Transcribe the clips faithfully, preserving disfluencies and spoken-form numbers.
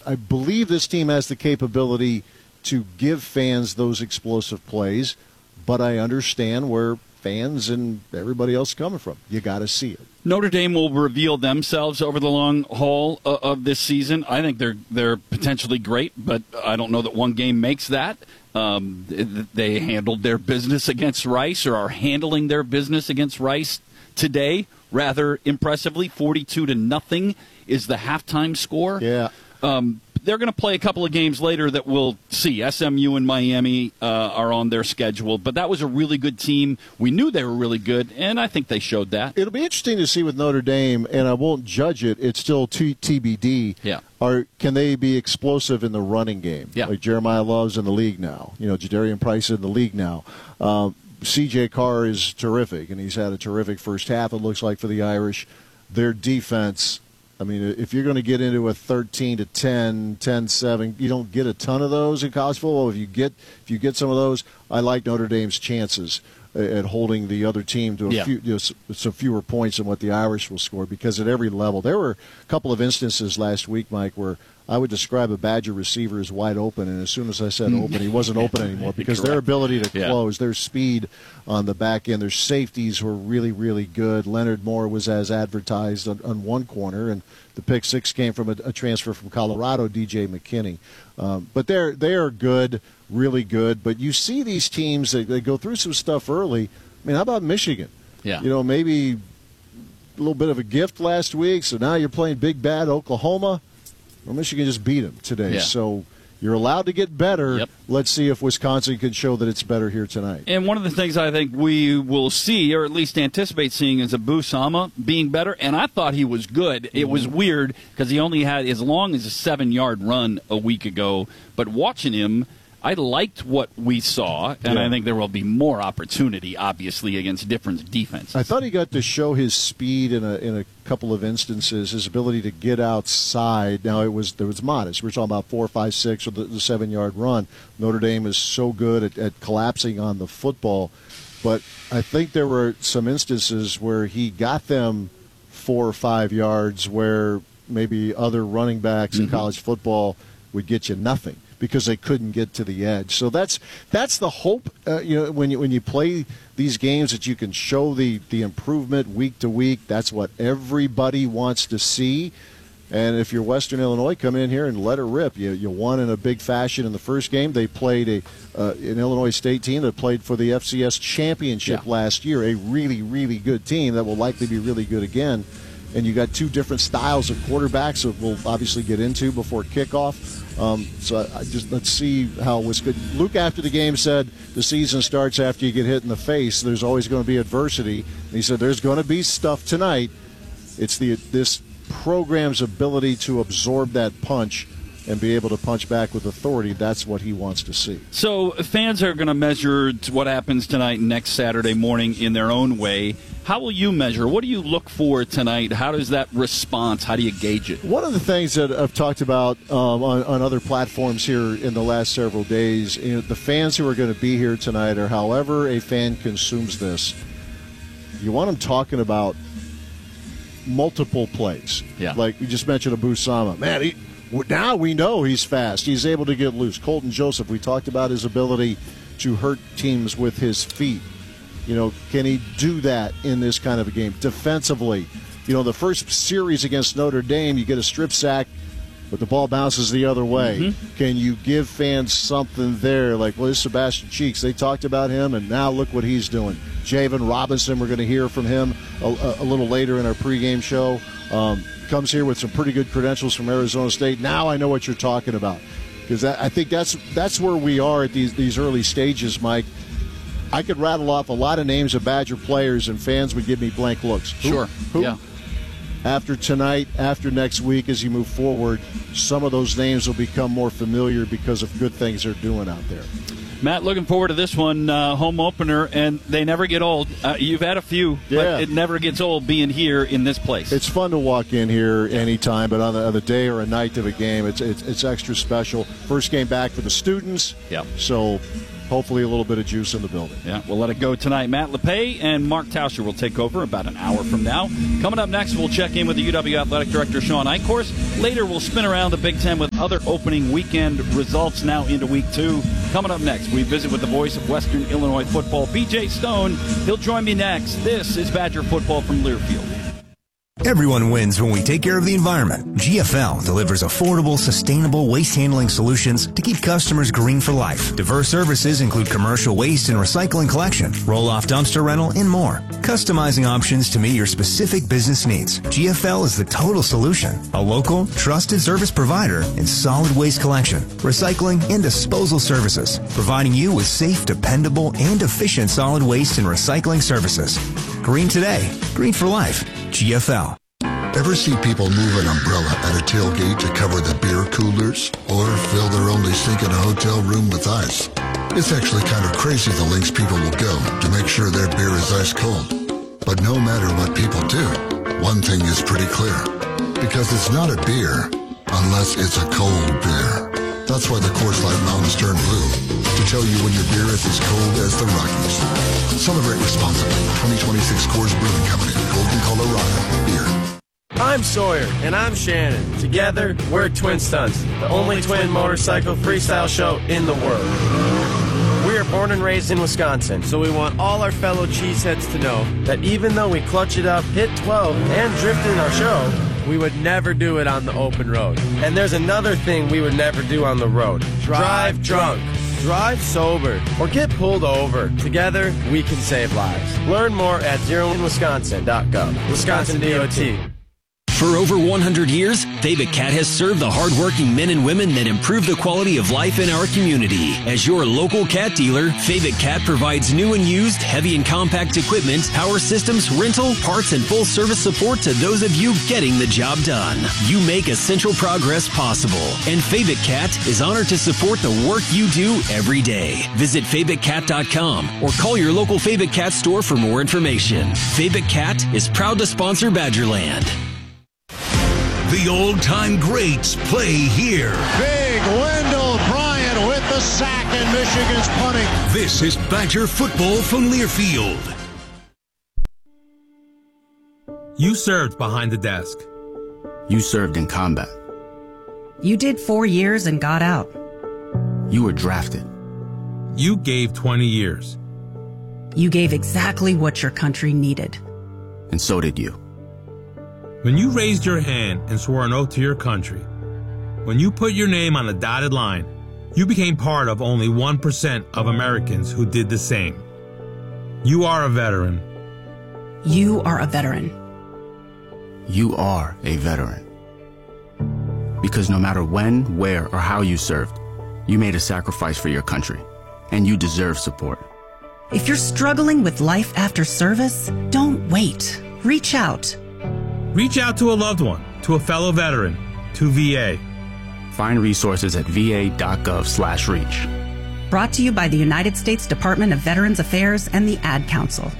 I believe this team has the capability to give fans those explosive plays, but I understand where fans and everybody else is coming from. You got to see it. Notre Dame will reveal themselves over the long haul uh, of this season. I think they're they're potentially great, but I don't know that one game makes that. Um, they handled their business against Rice, or are handling their business against Rice today rather impressively. forty-two to nothing is the halftime score. Yeah. Um, they're going to play a couple of games later that we'll see. S M U and Miami uh, are on their schedule, but that was a really good team. We knew they were really good, and I think they showed that. It'll be interesting to see with Notre Dame, and I won't judge it. It's still T B D. Yeah. Are can they be explosive in the running game? Yeah. Like Jeremiah Love's in the league now. You know, Jadarian Price in the league now. Um, C J Carr is terrific, and he's had a terrific first half, it looks like, for the Irish. Their defense, I mean, if you're going to get into a thirteen to ten, ten seven, you don't get a ton of those in college football. If you get if you get some of those, I like Notre Dame's chances at holding the other team to a yeah. few, you know, some fewer points than what the Irish will score, because at every level. There were a couple of instances last week, Mike, where I would describe a Badger receiver as wide open, and as soon as I said open, he wasn't open anymore, because their ability to yeah. close, their speed on the back end, their safeties were really, really good. Leonard Moore was as advertised on, on one corner, and the pick six came from a, a transfer from Colorado, D J McKinney. Um, but they're they are good, really good. But you see these teams, they, they go through some stuff early. I mean, how about Michigan? Yeah. You know, maybe a little bit of a gift last week, so now you're playing big bad Oklahoma. Well, Michigan just beat them today. Yeah. So you're allowed to get better. Yep. Let's see if Wisconsin can show that it's better here tonight. And one of the things I think we will see, or at least anticipate seeing, is Abu Sama being better. And I thought he was good. It was weird because he only had as long as a seven-yard run a week ago. But watching him, I liked what we saw, and yeah. I think there will be more opportunity, obviously, against different defenses. I thought he got to show his speed in a in a couple of instances, his ability to get outside. Now, it was there was modest. We're talking about four, five, six, or the, the seven-yard run. Notre Dame is so good at, at collapsing on the football. But I think there were some instances where he got them four or five yards where maybe other running backs mm-hmm. in college football would get you nothing, because they couldn't get to the edge. So that's that's the hope. Uh, you know, when you when you play these games, that you can show the the improvement week to week. That's what everybody wants to see. And if you're Western Illinois, come in here and let it rip. You you won in a big fashion in the first game. They played a uh, an Illinois State team that played for the F C S championship yeah. last year. A really really good team that will likely be really good again. And you got two different styles of quarterbacks that we'll obviously get into before kickoff. Um, so I just let's see how Wisconsin. Luke, after the game, said the season starts after you get hit in the face. There's always going to be adversity. And he said there's going to be stuff tonight. It's the this program's ability to absorb that punch and be able to punch back with authority. That's what he wants to see. So fans are going to measure what happens tonight and next Saturday morning in their own way. How will you measure? What do you look for tonight? How does that response, how do you gauge it? One of the things that I've talked about um, on, on other platforms here in the last several days, you know, the fans who are going to be here tonight, or however a fan consumes this, you want them talking about multiple plays. Yeah. Like we just mentioned Abu Sama. Man, he, now we know he's fast. He's able to get loose. Colton Joseph, we talked about his ability to hurt teams with his feet. You know, can he do that in this kind of a game? Defensively, you know, the first series against Notre Dame, you get a strip sack, but the ball bounces the other way. Mm-hmm. Can you give fans something there? Like, well, this is Sebastian Cheeks. They talked about him, and now look what he's doing. Javen Robinson, we're going to hear from him a, a little later in our pregame show. Um, comes here with some pretty good credentials from Arizona State. Now I know what you're talking about, because I think that's that's where we are at these these early stages, Mike. I could rattle off a lot of names of Badger players, and fans would give me blank looks. Sure. Who, who? Yeah. After tonight, after next week, as you move forward, some of those names will become more familiar because of good things they're doing out there. Matt, looking forward to this one, uh, home opener, and they never get old. Uh, you've had a few, yeah. but it never gets old being here in this place. It's fun to walk in here anytime, but on the, on the day or a night of a game, it's, it's it's extra special. First game back for the students, Yep. so hopefully a little bit of juice in the building. Yeah, we'll let it go tonight. Matt LePay and Mark Tauscher will take over about an hour from now. Coming up next, we'll check in with the U W Athletic Director, Sean Eichhorst. Later, we'll spin around the Big Ten with other opening weekend results now into week two. Coming up next, we visit with the voice of Western Illinois football, B J Stone. He'll join me next. This is Badger Football from Learfield. Everyone wins when we take care of the environment. G F L delivers affordable, sustainable waste handling solutions to keep customers green for life. Diverse services include commercial waste and recycling collection, roll-off dumpster rental, and more. Customizing options to meet your specific business needs. G F L is the total solution. A local, trusted service provider in solid waste collection, recycling, and disposal services, providing you with safe, dependable, and efficient solid waste and recycling services. Green today, green for life. G F L. Ever see people move an umbrella at a tailgate to cover the beer coolers? Or fill their only sink in a hotel room with ice? It's actually kind of crazy the lengths people will go to make sure their beer is ice cold. But no matter what people do, one thing is pretty clear. Because it's not a beer unless it's a cold beer. That's why the Coors Light Mountains turn blue, to tell you when your beer is as cold as the Rockies. Celebrate responsibly. twenty twenty-six Coors Brewing Company, Golden, Colorado. Beer. I'm Sawyer, and I'm Shannon. Together, we're Twin Stunts, the only twin motorcycle freestyle show in the world. We are born and raised in Wisconsin, so we want all our fellow cheeseheads to know that even though we clutch it up, hit twelve, and drift in our show, we would never do it on the open road. And there's another thing we would never do on the road. Drive drunk. Drive sober, or get pulled over. Together, we can save lives. Learn more at zero in wisconsin dot gov. Wisconsin D O T. For over one hundred years, Fabic Cat has served the hardworking men and women that improve the quality of life in our community. As your local cat dealer, Fabic Cat provides new and used heavy and compact equipment, power systems, rental, parts, and full service support to those of you getting the job done. You make essential progress possible, and Fabic Cat is honored to support the work you do every day. Visit fabic cat dot com or call your local Fabic Cat store for more information. Fabic Cat is proud to sponsor Badgerland. The old-time greats play here. Big Wendell Bryant with the sack, and Michigan's punting. This is Badger Football from Learfield. You served behind the desk. You served in combat. You did four years and got out. You were drafted. You gave twenty years. You gave exactly what your country needed. And so did you. When you raised your hand and swore an oath to your country, when you put your name on a dotted line, you became part of only one percent of Americans who did the same. You are a veteran. You are a veteran. You are a veteran. Because no matter when, where, or how you served, you made a sacrifice for your country, and you deserve support. If you're struggling with life after service, don't wait. Reach out. Reach out to a loved one, to a fellow veteran, to V A. Find resources at v a dot gov slash reach. Brought to you by the United States Department of Veterans Affairs and the Ad Council.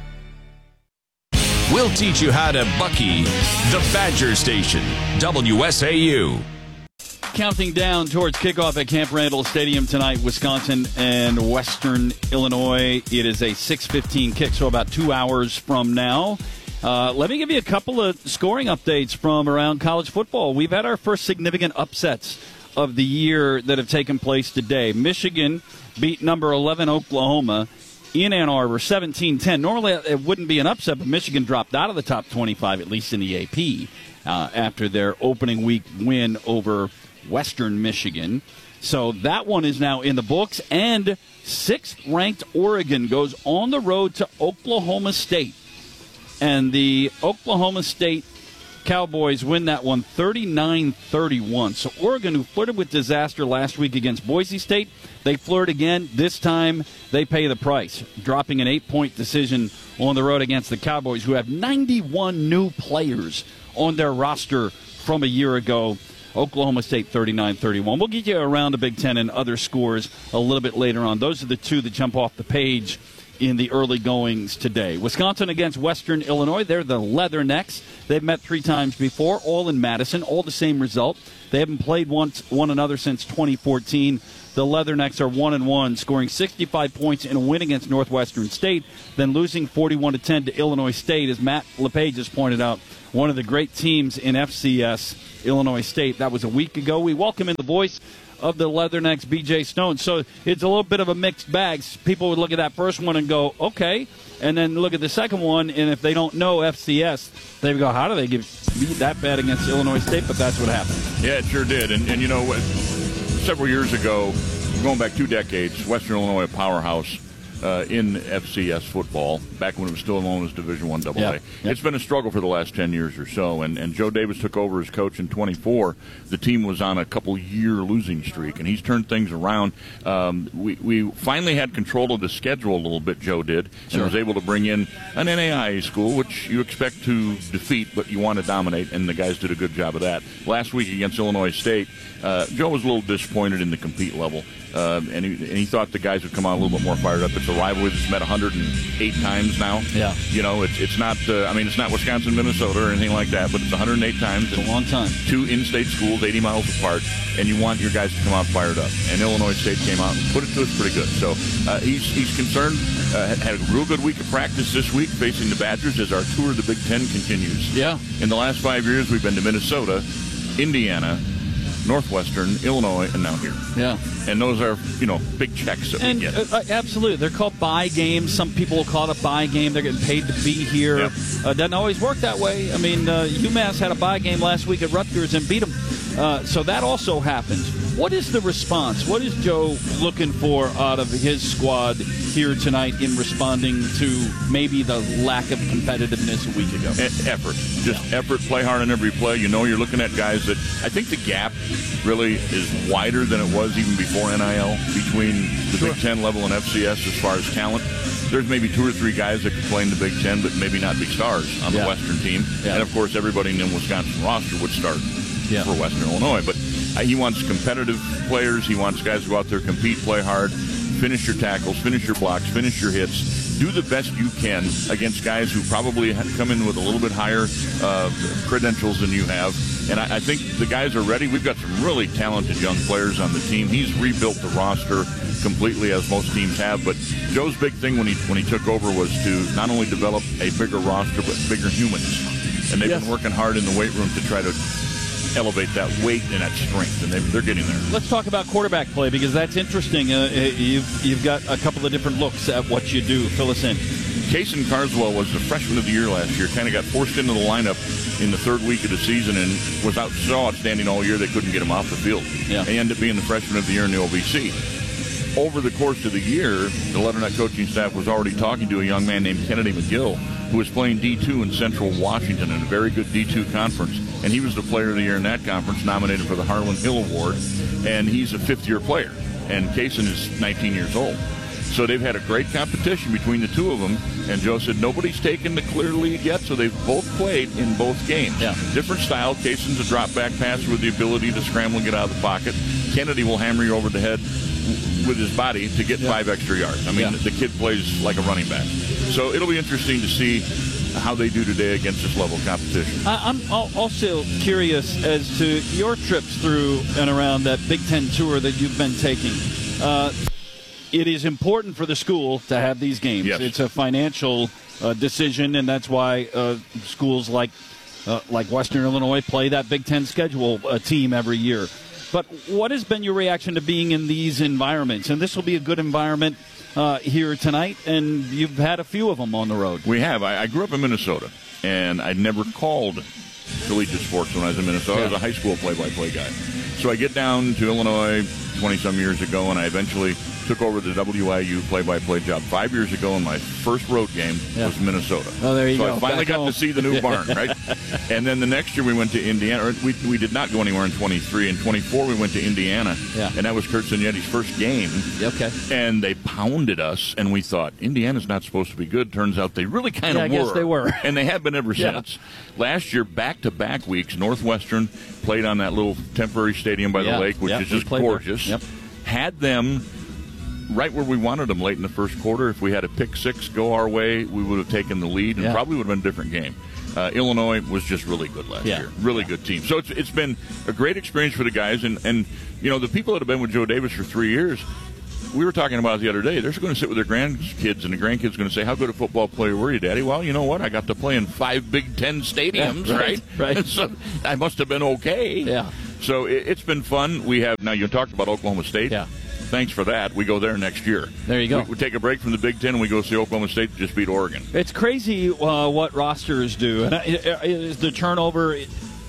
We'll teach you how to Bucky the Badger Station, W S A U. Counting down towards kickoff at Camp Randall Stadium tonight, Wisconsin and Western Illinois. It is a six fifteen kick, so about two hours from now. Uh, let me give you a couple of scoring updates from around college football. We've had our first significant upsets of the year that have taken place today. Michigan beat number eleven Oklahoma in Ann Arbor seventeen ten. Normally it wouldn't be an upset, but Michigan dropped out of the top twenty-five, at least in the A P, uh, after their opening week win over Western Michigan. So that one is now in the books. And sixth-ranked Oregon goes on the road to Oklahoma State. And the Oklahoma State Cowboys win that one thirty-nine thirty-one. So Oregon, who flirted with disaster last week against Boise State, they flirt again. This time they pay the price, dropping an eight-point decision on the road against the Cowboys, who have ninety-one new players on their roster from a year ago. Oklahoma State thirty-nine thirty-one. We'll get you around the Big Ten and other scores a little bit later on. Those are the two that jump off the page in the early goings today. Wisconsin against Western Illinois. They're the Leathernecks. They've met three times before, all in Madison, all the same result. They haven't played once one another since twenty fourteen. The Leathernecks are one and one, scoring sixty-five points in a win against Northwestern State, then losing forty-one to ten to Illinois State. As Matt LePage has pointed out, one of the great teams in F C S, Illinois State. That was a week ago. We welcome in the voice of the Leathernecks, B J Stone. So it's a little bit of a mixed bag. People would look at that first one and go, okay, and then look at the second one, and if they don't know F C S, they would go, how do they give beat that bad against Illinois State? But that's what happened. Yeah, it sure did. And, and you know what? Several years ago, going back two decades, Western Illinois, a powerhouse uh, in F C S football, back when it was still known as Division One double A. Yep. It's been a struggle for the last ten years or so, and, and Joe Davis took over as coach in twenty-four. The team was on a couple-year losing streak, and he's turned things around. Um, we, we finally had control of the schedule a little bit, Joe did, and Sure. was able to bring in an N A I A school, which you expect to defeat, but you want to dominate, and the guys did a good job of that. Last week against Illinois State, uh, Joe was a little disappointed in the compete level. Uh, and, he, and he thought the guys would come out a little bit more fired up. It's a rivalry that's met one hundred eight times now. Yeah. You know, it's it's not, uh, I mean, it's not Wisconsin, Minnesota or anything like that, but it's one hundred eight times. It's a long time. Two in-state schools, eighty miles apart, and you want your guys to come out fired up. And Illinois State came out and put it to us pretty good. So uh, he's he's concerned, uh, had a real good week of practice this week facing the Badgers as our tour of the Big Ten continues. Yeah. In the last five years, we've been to Minnesota, Indiana, Northwestern, Illinois, and now here. Yeah. And those are, you know, big checks that And we get. uh, absolutely, they're called buy games. Some people will call it a buy game. They're getting paid to be here. Yep. Uh, doesn't always work that way. I mean, uh, UMass had a buy game last week at Rutgers and beat them. Uh, so that also happens. What is the response? What is Joe looking for out of his squad here tonight in responding to maybe the lack of competitiveness a week ago? E- effort. Just yeah. effort, play hard on every play. You know, you're looking at guys that I think the gap really is wider than it was even before N I L between the sure. Big Ten level and F C S as far as talent. There's maybe two or three guys that could play in the Big Ten, but maybe not be stars on the yeah. Western team. Yeah. And, of course, everybody in the Wisconsin roster would start yeah. for Western Illinois. But uh, he wants competitive players. He wants guys to go out there, compete, play hard, finish your tackles, finish your blocks, finish your hits. Do the best you can against guys who probably come in with a little bit higher uh, credentials than you have. And I, I think the guys are ready. We've got some really talented young players on the team. He's rebuilt the roster completely, as most teams have. But Joe's big thing when he when he took over was to not only develop a bigger roster, but bigger humans. And they've yes. been working hard in the weight room to try to elevate that weight and that strength, and they're getting there. Let's talk about quarterback play, because that's interesting. Uh, you've you've got a couple of different looks at what you do. Fill us in. Kaysen Carswell was the freshman of the year last year. Kind of got forced into the lineup in the third week of the season and was out so outstanding all year they couldn't get him off the field. Yeah. He ended up being the freshman of the year in the O V C. Over the course of the year, the Leatherneck coaching staff was already talking to a young man named Kennedy McGill, who was playing D two in Central Washington in a very good D two conference. And he was the player of the year in that conference, nominated for the Harlan Hill Award. And he's a fifth-year player. And Kaysen is nineteen years old. So they've had a great competition between the two of them. And Joe said nobody's taken the clear lead yet, so they've both played in both games. Yeah. Different style. Kaysen's a drop-back passer with the ability to scramble and get out of the pocket. Kennedy will hammer you over the head with his body to get yeah. five extra yards. I mean, yeah. the kid plays like a running back. So it'll be interesting to see how they do today against this level of competition. I'm also curious as to your trips through and around that Big Ten tour that you've been taking. Uh, it is important for the school to have these games. Yes. It's a financial uh, decision, and that's why uh, schools like uh, like Western Illinois play that Big Ten schedule uh, team every year. But what has been your reaction to being in these environments? And this will be a good environment uh, here tonight, and you've had a few of them on the road. We have. I, I grew up in Minnesota, and I'd never called collegiate sports when I was in Minnesota. Yeah. I was a high school play-by-play guy. So I get down to Illinois twenty-some years ago, and I eventually took over the W I U play-by-play job five years ago, and my first road game yeah. was Minnesota. Oh, there you so go. I finally Back got home. to see the new barn, right? And then the next year we went to Indiana. Or we, we did not go anywhere in twenty-three. In twenty-four we went to Indiana, yeah. and that was Kurt Signetti's first game. Okay. And they pounded us, and we thought, Indiana's not supposed to be good. Turns out they really kind of yeah, were. I guess they were. And they have been ever yeah. since. Last year, back-to-back weeks, Northwestern played on that little temporary stadium by yeah. the lake, which yeah. is just played gorgeous. Yep. Had them right where we wanted them late in the first quarter. If we had a pick six go our way, we would have taken the lead and yeah. probably would have been a different game. Uh, Illinois was just really good last yeah. year. Really good team. So it's it's been a great experience for the guys. And, and, you know, the people that have been with Joe Davis for three years, we were talking about it the other day, they're going to sit with their grandkids, and the grandkids are going to say, how good a football player were you, Daddy? Well, you know what? I got to play in five Big Ten stadiums, yeah, right? Right. So I must have been okay. Yeah. So it, it's been fun. We have, now you talked about Oklahoma State. Yeah. Thanks for that. We go there next year. There you go. We, we take a break from the Big Ten and we go see Oklahoma State to just beat Oregon. It's crazy uh, what rosters do. And is the turnover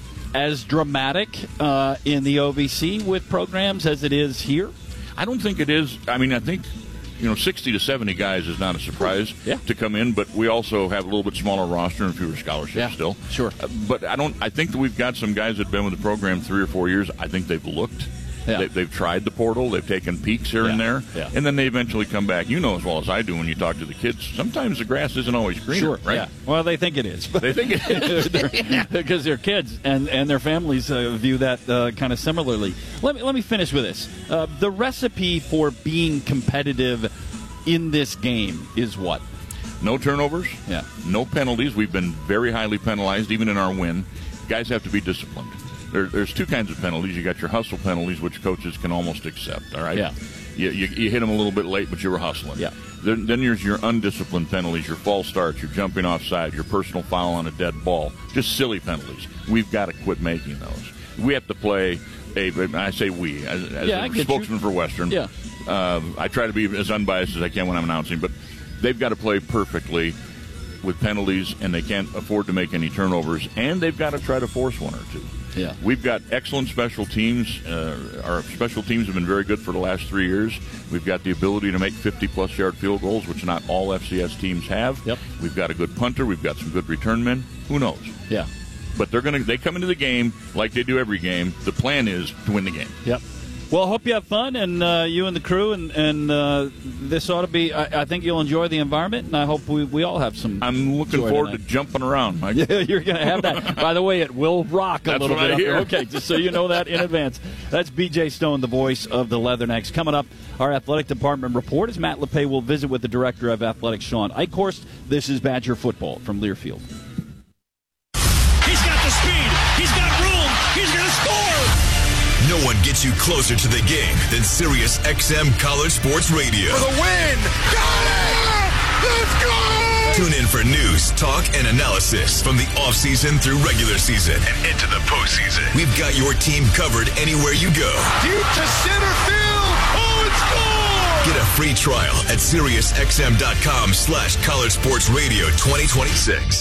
as dramatic uh, in the O V C with programs as it is here? I don't think it is. I mean, I think, you know, sixty to seventy guys is not a surprise yeah. to come in, but we also have a little bit smaller roster and fewer scholarships yeah, still. Sure. Uh, but I don't. I think that we've got some guys that have been with the program three or four years. I think they've looked. Yeah. They, they've tried the portal. They've taken peeks here yeah. and there. Yeah. And then they eventually come back. You know as well as I do when you talk to the kids, sometimes the grass isn't always greener, sure. right? Yeah. Well, they think it is. They think it is. they're, because their kids and, and their families uh, view that uh, kind of similarly. Let me, let me finish with this. Uh, the recipe for being competitive in this game is what? No turnovers. Yeah. No penalties. We've been very highly penalized, even in our win. Guys have to be disciplined. There, there's two kinds of penalties. You got your hustle penalties, which coaches can almost accept. All right. Yeah. You, you, you hit them a little bit late, but you were hustling. Yeah. Then, then there's your undisciplined penalties, your false starts, your jumping offside, your personal foul on a dead ball. Just silly penalties. We've got to quit making those. We have to play a. I say we as, as yeah, a spokesman you. for Western. Yeah. Uh, I try to be as unbiased as I can when I'm announcing, but they've got to play perfectly with penalties, and they can't afford to make any turnovers, and they've got to try to force one or two. Yeah. We've got excellent special teams. Uh, our special teams have been very good for the last three years. We've got the ability to make fifty-plus yard field goals, which not all F C S teams have. Yep. We've got a good punter. We've got some good return men. Who knows? Yeah. But they're gonna. They come into the game like they do every game. The plan is to win the game. Yep. Well, I hope you have fun, and uh, you and the crew, and, and uh, this ought to be, I, I think you'll enjoy the environment, and I hope we, we all have some I'm looking forward tonight. to jumping around, Mike. Yeah, you're going to have that. By the way, it will rock a That's little what bit. I hear. Okay, just so you know that in advance. That's B J Stone, the voice of the Leathernecks. Coming up, our athletic department report as Matt LePay will visit with the director of athletics, Sean Eichhorst. This is Badger football from Learfield. He's got the speed. He's got room. He's going to score. No one gets you closer to the game than Sirius X M College Sports Radio. For the win. Got it! Let's go! Tune in for news, talk, and analysis from the offseason through regular season and into the postseason. We've got your team covered anywhere you go. Deep to center field. Oh, it's gone! Get a free trial at SiriusXM.com slash College Sports Radio twenty twenty-six.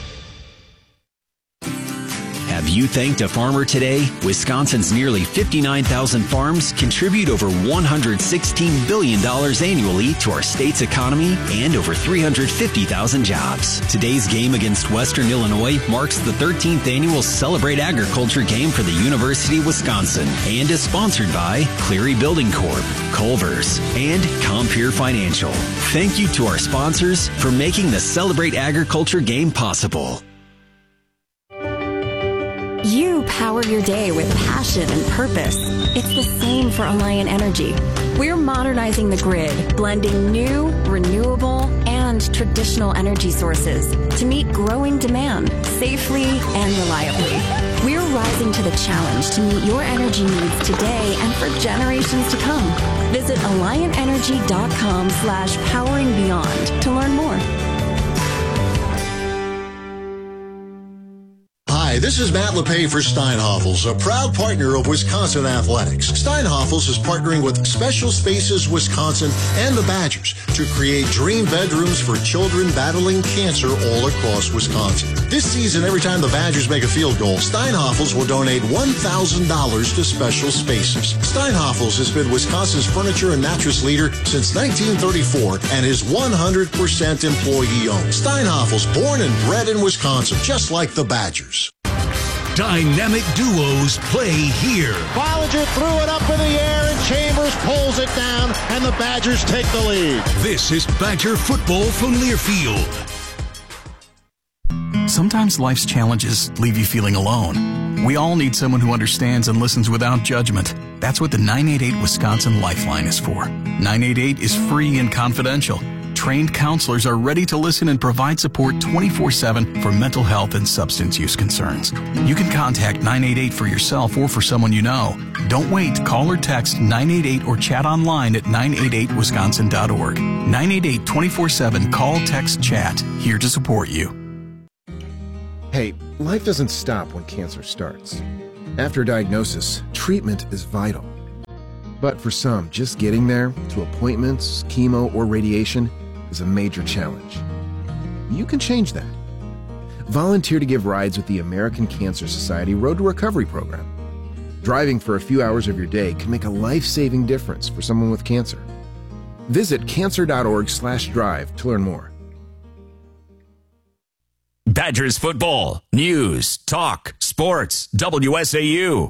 Have you thanked a farmer today? Wisconsin's nearly fifty-nine thousand farms contribute over one hundred sixteen billion dollars annually to our state's economy and over three hundred fifty thousand jobs. Today's game against Western Illinois marks the thirteenth annual Celebrate Agriculture game for the University of Wisconsin and is sponsored by Cleary Building Corp, Culver's, and Compeer Financial. Thank you to our sponsors for making the Celebrate Agriculture game possible. You power your day with passion and purpose. It's the same for Alliant Energy. We're modernizing the grid, blending new, renewable, and traditional energy sources to meet growing demand safely and reliably. We're rising to the challenge to meet your energy needs today and for generations to come. Visit AlliantEnergy.com slash powering beyond to learn more. Hi, Hi, this is Matt LePay for Steinhoffels, a proud partner of Wisconsin Athletics. Steinhoffels is partnering with Special Spaces Wisconsin and the Badgers to create dream bedrooms for children battling cancer all across Wisconsin. This season, every time the Badgers make a field goal, Steinhoffels will donate one thousand dollars to Special Spaces. Steinhoffels has been Wisconsin's furniture and mattress leader since nineteen thirty-four and is one hundred percent employee-owned. Steinhoffels, born and bred in Wisconsin, just like the Badgers. Dynamic duos play here. Bollinger threw it up in the air and Chambers pulls it down and the Badgers take the lead. This is Badger football from Learfield. Sometimes life's challenges leave you feeling alone. We all need someone who understands and listens without judgment. That's what the nine eight eight Wisconsin Lifeline is for. nine eight eight is free and confidential. Trained counselors are ready to listen and provide support twenty-four seven for mental health and substance use concerns. You can contact nine eight eight for yourself or for someone you know. Don't wait. Call or text nine eight eight or chat online at nine eight eight wisconsin dot org. nine eight eight twenty-four seven call, text, chat. Here to support you. Hey, life doesn't stop when cancer starts. After diagnosis, treatment is vital. But for some, just getting there, to appointments, chemo, or radiation, is a major challenge. You can change that. Volunteer to give rides with the American Cancer Society Road to Recovery program. Driving for a few hours of your day can make a life-saving difference for someone with cancer. Visit cancer dot org slash drive to learn more. Badgers football, news, talk, sports, W S A U.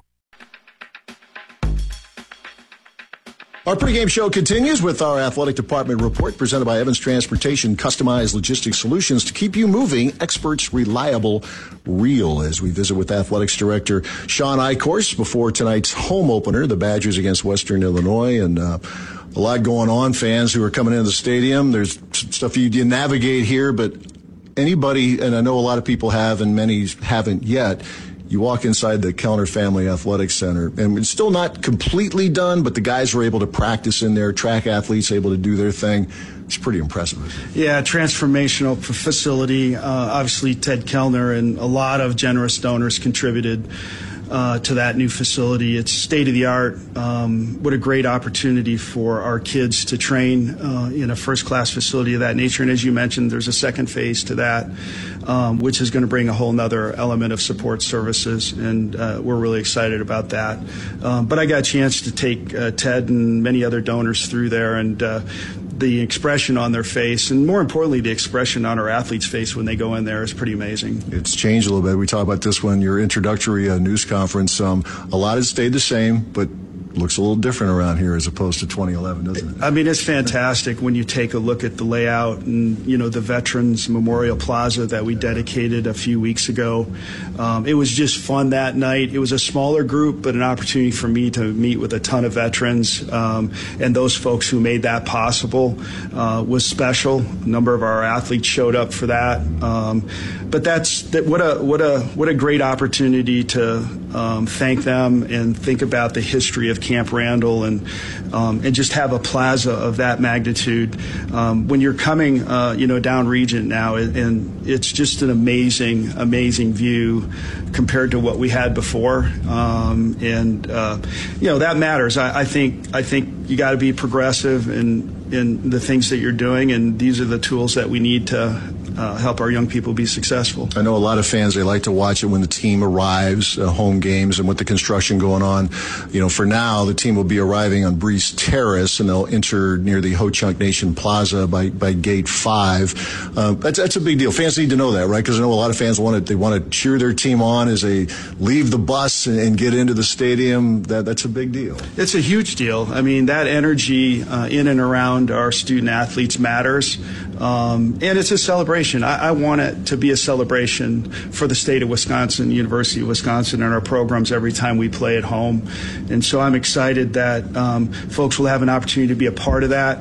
Our pregame show continues with our athletic department report presented by Evans Transportation, customized logistics solutions to keep you moving, experts, reliable, real, as we visit with athletics director Sean Eichhorst before tonight's home opener, the Badgers against Western Illinois. And uh, a lot going on, fans who are coming into the stadium. There's stuff you, you navigate here, but anybody, and I know a lot of people have and many haven't yet, you walk inside the Kellner Family Athletic Center, and it's still not completely done, but the guys were able to practice in there, track athletes able to do their thing. It's pretty impressive. Yeah, transformational facility. Uh, obviously, Ted Kellner and a lot of generous donors contributed Uh, to that new facility. It's state of the art. Um, what a great opportunity for our kids to train uh, in a first class facility of that nature. And as you mentioned, there's a second phase to that, um, which is going to bring a whole nother element of support services. And uh, we're really excited about that. Um, but I got a chance to take uh, Ted and many other donors through there, and uh, the expression on their face, and more importantly, the expression on our athletes' face when they go in there is pretty amazing. It's changed a little bit. We talked about this one, your introductory uh, news conference. Um, a lot has stayed the same, but looks a little different around here as opposed to twenty eleven, doesn't it? I mean, it's fantastic when you take a look at the layout and, you know, the Veterans Memorial Plaza that we dedicated a few weeks ago. Um, it was just fun that night. It was a smaller group, but an opportunity for me to meet with a ton of veterans, um, and those folks who made that possible uh, was special. A number of our athletes showed up for that. Um, but that's that. What a what a what a great opportunity to um, thank them and think about the history of Camp Randall, and um, and just have a plaza of that magnitude. Um, when you're coming, uh, you know, down Regent now, and it's just an amazing, amazing view compared to what we had before. Um, and uh, you know, that matters. I, I think I think you got to be progressive in in the things that you're doing, and these are the tools that we need to Uh, help our young people be successful. I know a lot of fans, they like to watch it when the team arrives, uh, home games, and with the construction going on. You know, for now, the team will be arriving on Breeze Terrace, and they'll enter near the Ho-Chunk Nation Plaza by, by Gate five. Uh, that's, that's a big deal. Fans need to know that, right? Because I know a lot of fans want to, they want to cheer their team on as they leave the bus and, and get into the stadium. That, that's a big deal. It's a huge deal. I mean, that energy uh, in and around our student athletes matters. Um, and it's a celebration. I, I want it to be a celebration for the state of Wisconsin, University of Wisconsin, and our programs every time we play at home. And so I'm excited that um, folks will have an opportunity to be a part of that.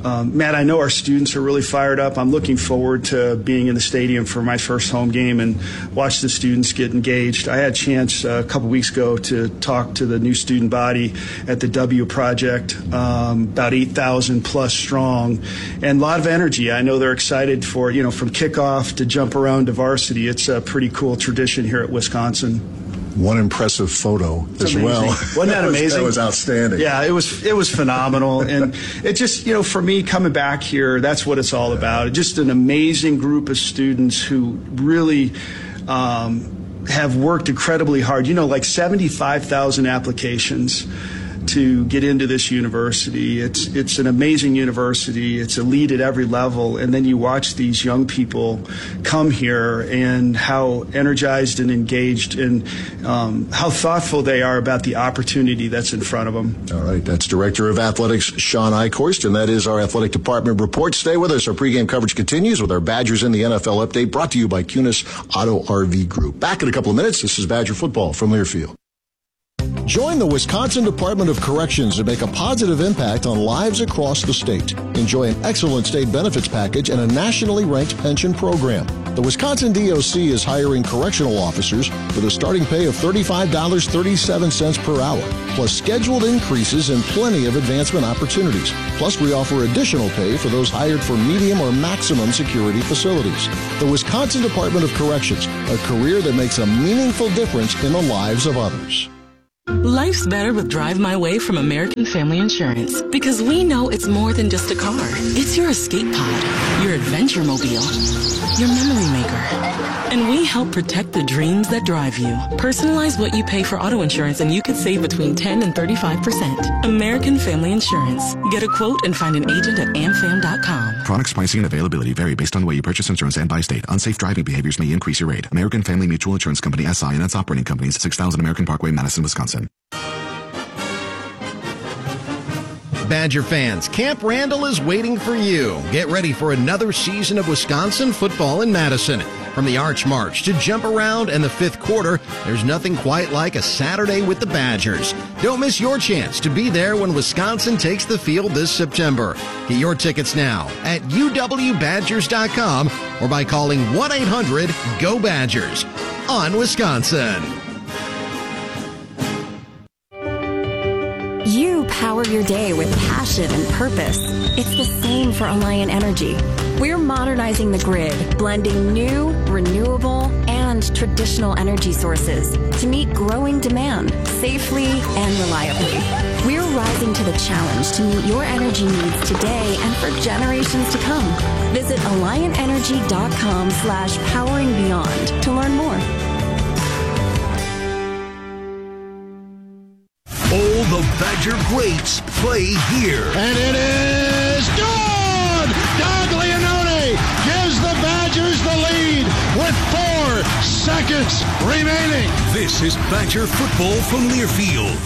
Um, Matt, I know our students are really fired up. I'm looking forward to being in the stadium for my first home game and watch the students get engaged. I had a chance uh, a couple weeks ago to talk to the new student body at the W Project, um, about eight thousand plus strong, and a lot of energy. I know they're excited for, you know, from kickoff to jump around to varsity. It's a pretty cool tradition here at Wisconsin. One impressive photo It's as amazing. well. Wasn't that amazing? That was outstanding. Yeah, it was it was phenomenal. And it just, you know, for me coming back here, that's what it's all about. Just an amazing group of students who really um, have worked incredibly hard. You know, like seventy-five thousand applications to get into this university. It's it's an amazing university. It's elite at every level. And then you watch these young people come here and how energized and engaged and um, how thoughtful they are about the opportunity that's in front of them. All right, that's Director of Athletics Sean Eichhorst, and that is our athletic department report. Stay with us. Our pregame coverage continues with our Badgers in the N F L update brought to you by Kunis Auto R V Group. Back in a couple of minutes. This is Badger Football from Learfield. Join the Wisconsin Department of Corrections to make a positive impact on lives across the state. Enjoy an excellent state benefits package and a nationally ranked pension program. The Wisconsin D O C is hiring correctional officers with a starting pay of thirty-five dollars and thirty-seven cents per hour, plus scheduled increases and plenty of advancement opportunities. Plus, we offer additional pay for those hired for medium or maximum security facilities. The Wisconsin Department of Corrections, a career that makes a meaningful difference in the lives of others. Life's better with Drive My Way from American Family Insurance, because we know it's more than just a car. It's your escape pod, your adventure mobile, your memory maker. And we help protect the dreams that drive you. Personalize what you pay for auto insurance and you could save between ten and thirty-five percent. American Family Insurance. Get a quote and find an agent at am fam dot com. Products, pricing, and availability vary based on the way you purchase insurance and by state. Unsafe driving behaviors may increase your rate. American Family Mutual Insurance Company, S I and its operating companies, six thousand American Parkway, Madison, Wisconsin. Badger fans, Camp Randall is waiting for you. Get ready for another season of Wisconsin football in Madison. From the Arch March to Jump Around and the fifth quarter, there's nothing quite like a Saturday with the Badgers. Don't miss your chance to be there when Wisconsin takes the field this September. Get your tickets now at u w badgers dot com or by calling one eight hundred G O Badgers. On Wisconsin. You power your day with passion and purpose. It's the same for Alliant Energy. We're modernizing the grid, blending new, renewable, and traditional energy sources to meet growing demand safely and reliably. We're rising to the challenge to meet your energy needs today and for generations to come. Visit alliant energy dot com slash powering beyond to learn more. All the Badger greats play here. And it is good! Doug Leonone gives the Badgers the lead with four seconds remaining. This is Badger football from Learfield.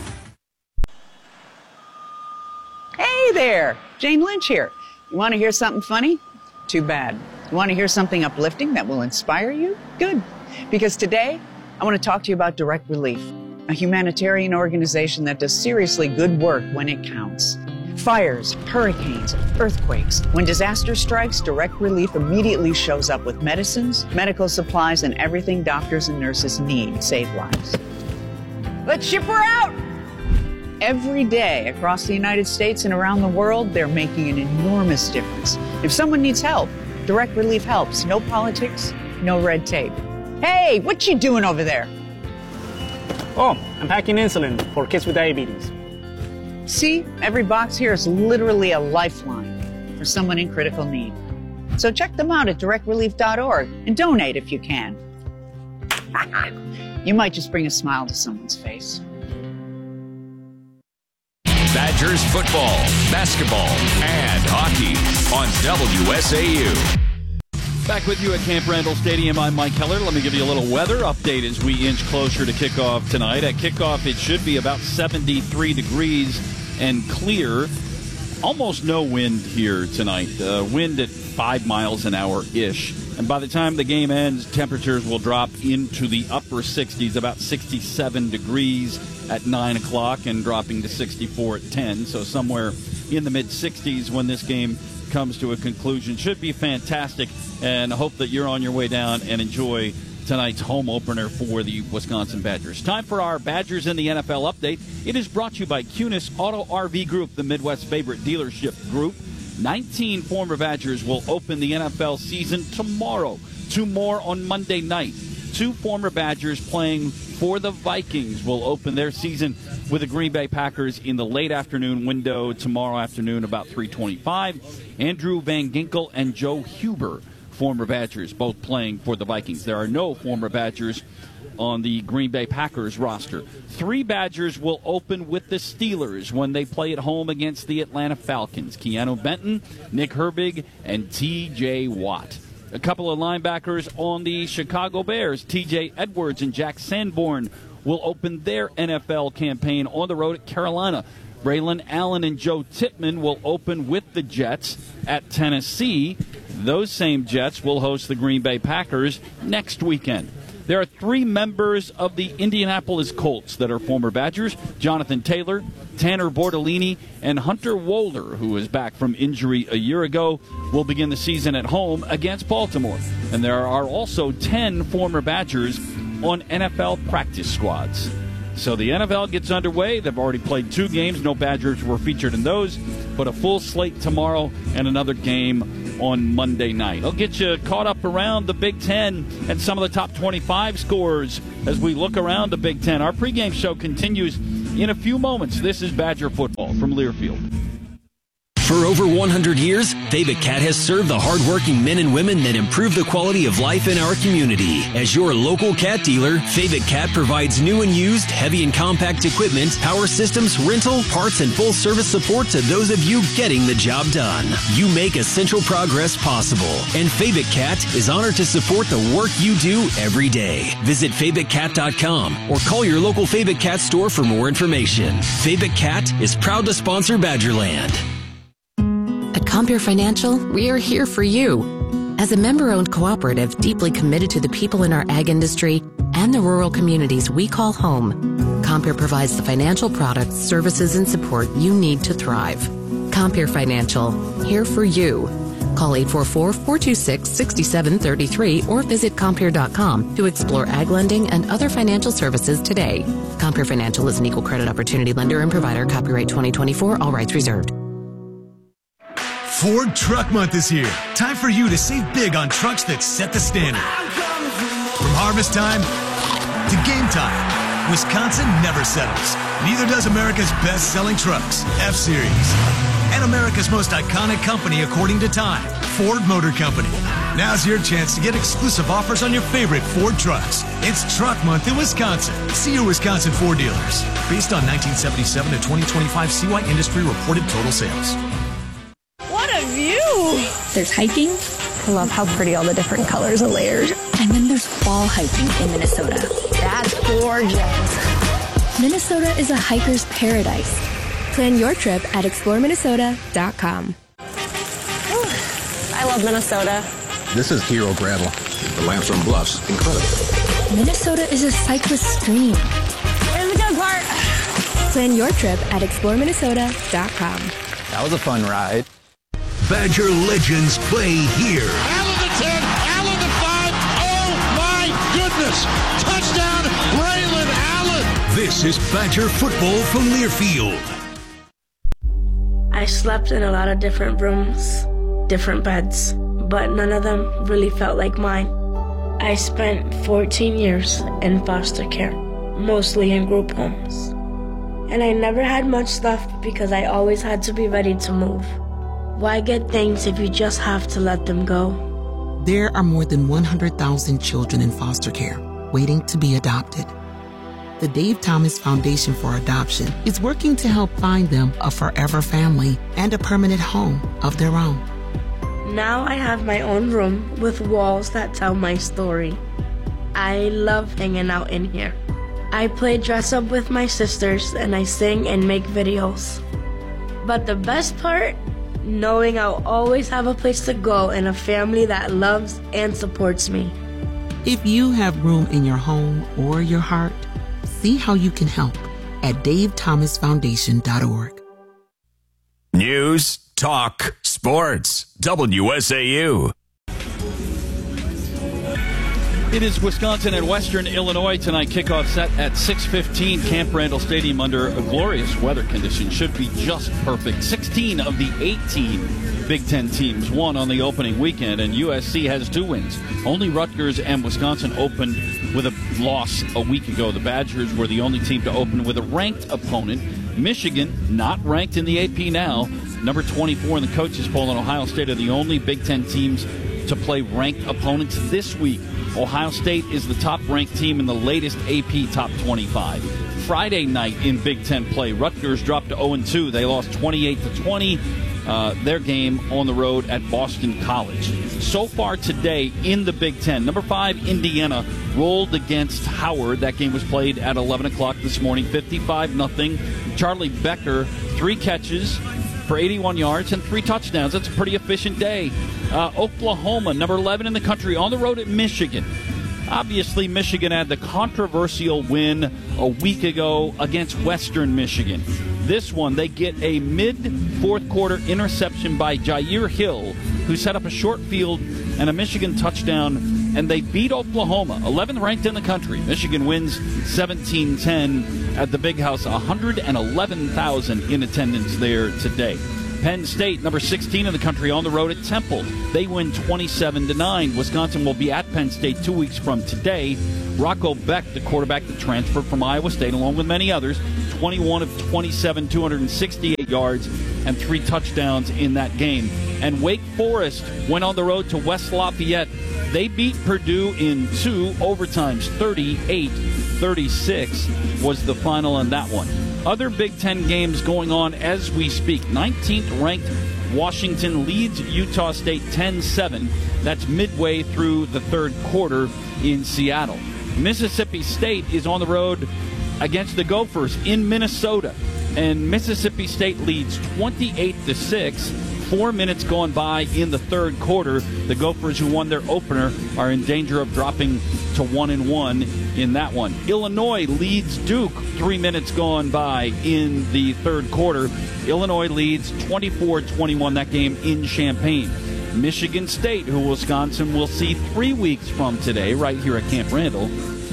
Hey there, Jane Lynch here. You want to hear something funny? Too bad. You want to hear something uplifting that will inspire you? Good. Because today, I want to talk to you about Direct Relief, a humanitarian organization that does seriously good work when it counts. Fires, hurricanes, earthquakes. When disaster strikes, Direct Relief immediately shows up with medicines, medical supplies, and everything doctors and nurses need to save lives. Let's ship her out! Every day across the United States and around the world, they're making an enormous difference. If someone needs help, Direct Relief helps. No politics, no red tape. Hey, what you doing over there? Oh, I'm packing insulin for kids with diabetes. See, every box here is literally a lifeline for someone in critical need. So check them out at direct relief dot org and donate if you can. You might just bring a smile to someone's face. Badgers football, basketball, and hockey on W S A U. Back with you at Camp Randall Stadium, I'm Mike Keller. Let me give you a little weather update as we inch closer to kickoff tonight. At kickoff, it should be about seventy-three degrees and clear. Almost no wind here tonight. Uh, wind at five miles an hour-ish. And by the time the game ends, temperatures will drop into the upper sixties, about sixty-seven degrees at nine o'clock and dropping to sixty-four at ten. So somewhere in the mid sixties when this game comes to a conclusion. Should be fantastic, and I hope that you're on your way down and enjoy tonight's home opener for the Wisconsin Badgers. Time for our Badgers in the N F L update. It is brought to you by Kunis Auto R V Group, the Midwest's favorite dealership group. nineteen former Badgers will open the N F L season tomorrow. Two more on Monday night. Two former Badgers playing for the Vikings will open their season with the Green Bay Packers in the late afternoon window tomorrow afternoon about three twenty-five. Andrew Van Ginkel and Joe Huber, former Badgers, both playing for the Vikings. There are no former Badgers on the Green Bay Packers roster. Three Badgers will open with the Steelers when they play at home against the Atlanta Falcons. Keanu Benton, Nick Herbig, and T J Watt. A couple of linebackers on the Chicago Bears. T J Edwards and Jack Sanborn will open their N F L campaign on the road at Carolina. Braylon Allen and Joe Tippmann will open with the Jets at Tennessee. Those same Jets will host the Green Bay Packers next weekend. There are three members of the Indianapolis Colts that are former Badgers: Jonathan Taylor, Tanner Bortolini, and Hunter Wolder, who is back from injury a year ago, will begin the season at home against Baltimore. And there are also ten former Badgers on N F L practice squads. So the N F L gets underway. They've already played two games. No Badgers were featured in those, but a full slate tomorrow and another game on Monday night. I'll get you caught up around the Big Ten and some of the top twenty-five scores as we look around the Big Ten. Our pregame show continues in a few moments. This is Badger Football from Learfield. For over one hundred years, Fabic Cat has served the hardworking men and women that improve the quality of life in our community. As your local cat dealer, Fabic Cat provides new and used heavy and compact equipment, power systems, rental, parts, and full service support to those of you getting the job done. You make essential progress possible, and Fabic Cat is honored to support the work you do every day. Visit Fabic Cat dot com or call your local Fabic Cat store for more information. Fabic Cat is proud to sponsor Badgerland. At Compere Financial, we are here for you. As a member-owned cooperative deeply committed to the people in our ag industry and the rural communities we call home, Compere provides the financial products, services, and support you need to thrive. Compere Financial, here for you. Call eight four four, four two six, six seven three three or visit Compere dot com to explore ag lending and other financial services today. Compere Financial is an equal credit opportunity lender and provider. Copyright twenty twenty-four, all rights reserved. Ford Truck Month is here. Time for you to save big on trucks that set the standard. From harvest time to game time, Wisconsin never settles. Neither does America's best-selling trucks, F-Series. And America's most iconic company according to Time, Ford Motor Company. Now's your chance to get exclusive offers on your favorite Ford trucks. It's Truck Month in Wisconsin. See your Wisconsin Ford dealers. Based on nineteen seventy-seven to twenty twenty-five C Y Industry reported total sales. What a view! There's hiking. I love how pretty all the different colors and layers. And then there's wall hiking in Minnesota. That's gorgeous. Minnesota is a hiker's paradise. Plan your trip at explore minnesota dot com. I love Minnesota. This is Hero Gravel. The Lamson Bluffs, incredible. Minnesota is a cyclist's dream. Here's the good part. Plan your trip at explore minnesota dot com. That was a fun ride. Badger legends play here. Allen the ten, Allen the five. Oh my goodness! Touchdown, Braylon Allen. This is Badger football from Learfield. I slept in a lot of different rooms, different beds, but none of them really felt like mine. I spent fourteen years in foster care, mostly in group homes. And I never had much left because I always had to be ready to move. Why get things if you just have to let them go? There are more than one hundred thousand children in foster care waiting to be adopted. The Dave Thomas Foundation for Adoption is working to help find them a forever family and a permanent home of their own. Now I have my own room with walls that tell my story. I love hanging out in here. I play dress up with my sisters and I sing and make videos. But the best part? Knowing I'll always have a place to go and a family that loves and supports me. If you have room in your home or your heart, see how you can help at dave thomas foundation dot org. News, talk, sports. W S A U. It is Wisconsin and Western Illinois tonight. Kickoff set at six fifteen. Camp Randall Stadium under glorious weather conditions. Should be just perfect. sixteen of the eighteen Big Ten teams won on the opening weekend, and U S C has two wins. Only Rutgers and Wisconsin opened with a loss a week ago. The Badgers were the only team to open with a ranked opponent. Michigan, not ranked in the A P now, number twenty-four in the coaches poll, and Ohio State are the only Big Ten teams to play ranked opponents this week. Ohio State is the top-ranked team in the latest A P Top twenty-five. Friday night in Big Ten play, Rutgers dropped to oh and two. They lost twenty-eight to twenty. Uh, their game on the road at Boston College. So far today in the Big Ten, number five, Indiana, rolled against Howard. That game was played at eleven o'clock this morning, fifty-five nothing. Charlie Becker, three catches for eighty-one yards and three touchdowns. That's a pretty efficient day. Uh, Oklahoma, number eleven in the country, on the road at Michigan. Obviously, Michigan had the controversial win a week ago against Western Michigan. This one, they get a mid-fourth quarter interception by Jair Hill, who set up a short field and a Michigan touchdown, and they beat Oklahoma, eleventh ranked in the country. Michigan wins seventeen ten at the Big House, one hundred eleven thousand in attendance there today. Penn State, number sixteen in the country, on the road at Temple. They win twenty-seven to nine. Wisconsin will be at Penn State two weeks from today. Rocco Beck, the quarterback that transferred from Iowa State, along with many others, twenty-one of twenty-seven, two hundred sixty-eight yards and three touchdowns in that game. And Wake Forest went on the road to West Lafayette. They beat Purdue in two overtimes. thirty-eight thirty-six was the final on that one. Other Big Ten games going on as we speak. nineteenth ranked Washington leads Utah State ten seven. That's midway through the third quarter in Seattle. Mississippi State is on the road against the Gophers in Minnesota, and Mississippi State leads twenty-eight to six. Four minutes gone by in the third quarter. The Gophers, who won their opener, are in danger of dropping to one and one in that one. Illinois leads Duke. Three minutes gone by in the third quarter. Illinois leads twenty-four twenty-one that game in Champaign. Michigan State, who Wisconsin will see three weeks from today, right here at Camp Randall.